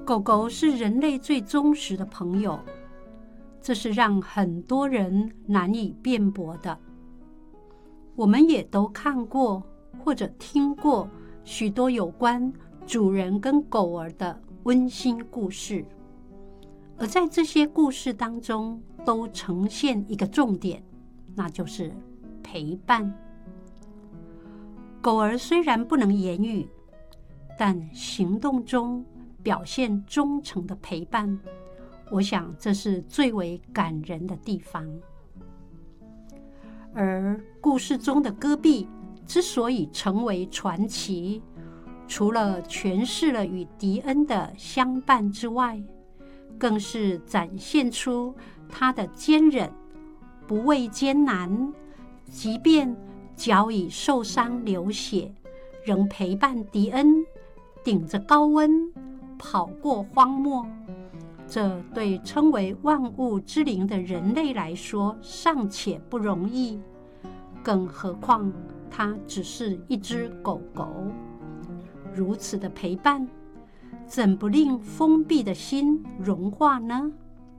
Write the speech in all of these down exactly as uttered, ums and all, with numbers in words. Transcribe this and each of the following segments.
狗狗是人类最忠实的朋友，这是让很多人难以辩驳的。我们也都看过或者听过许多有关主人跟狗儿的温馨故事，而在这些故事当中都呈现一个重点，那就是陪伴。狗儿虽然不能言语，但行动中表现忠诚的陪伴，我想这是最为感人的地方。而故事中的戈壁之所以成为传奇，除了诠释了与迪恩的相伴之外，更是展现出他的坚韧，不畏艰难，即便脚已受伤流血，仍陪伴迪恩顶着高温跑过荒漠。这对称为万物之灵的人类来说尚且不容易，更何况它只是一只狗狗。如此的陪伴，怎不令封闭的心融化呢？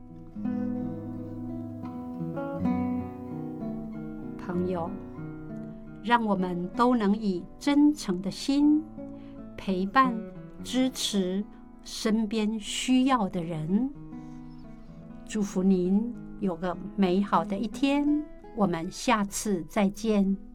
朋友，让我们都能以真诚的心陪伴、支持身边需要的人。祝福您有个美好的一天，我们下次再见。